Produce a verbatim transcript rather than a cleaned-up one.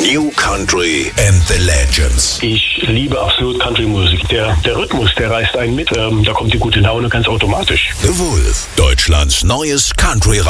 New Country and the Legends. Ich liebe absolut Country-Musik. Der, der Rhythmus, der reißt einen mit. Ähm, da kommt die gute Laune ganz automatisch. The Wolf, Deutschlands neues Country